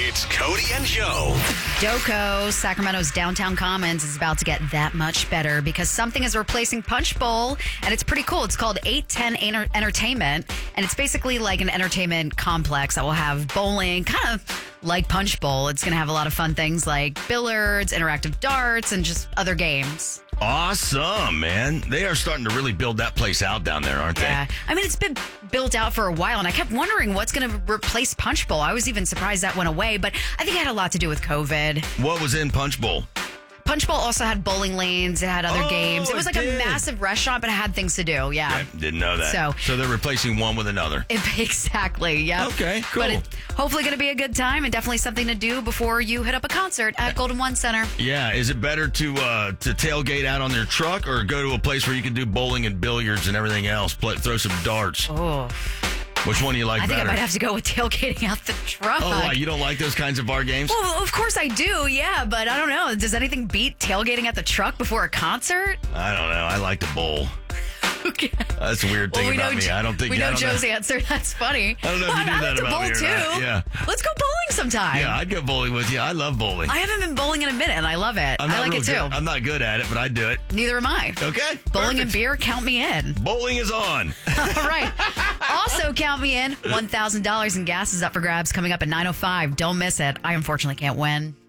It's Cody and Joe. Doco, Sacramento's downtown commons, is about to get that much better because something is replacing Punch Bowl, and it's pretty cool. It's called 810 Entertainment, and it's basically like an entertainment complex that will have bowling, kind of like Punch Bowl. It's going to have a lot of fun things like billiards, interactive darts, and just other games. Awesome, man. They are starting to really build that place out down there, aren't Yeah. I mean, it's been built out for a while, and I kept wondering what's going to replace Punch Bowl. I was even surprised that went away, but I think it had a lot to do with COVID. they? What was in Punch Bowl? Punch Bowl also had bowling lanes. It had other games. It was it like a did. massive restaurant, but it had things to do. Yeah. I didn't know that. So they're replacing one with another. Exactly. Yeah. Okay, cool. But it's hopefully going to be a good time and definitely something to do before you hit up a concert at Golden One Center. Yeah, is it better to tailgate out on their truck or go to a place where you can do bowling and billiards and everything else, throw some darts? Oh, Which one do you like I think better? I might have to go with tailgating out the truck. Oh, why? You don't like those kinds of bar games? Well, of course I do, yeah, but I don't know. Does anything beat tailgating at the truck before a concert? I don't know. I like to bowl. Okay. That's a weird thing about me. I don't think we know I don't Joe's answer. That's funny. I don't know if you do I that like to about bowl me or too. not. Yeah. Let's go bowling sometime. Yeah, I'd go bowling with you. I love bowling. I haven't been bowling in a minute, and I love it. I'm I not like real it too. good. I'm not good at it, but I do it. Neither am I. Okay. Bowling and perfect. beer, count me in. Bowling is on. All right. Also, count me in. $1,000 in gas is up for grabs coming up at 9:05. Don't miss it. I unfortunately can't win.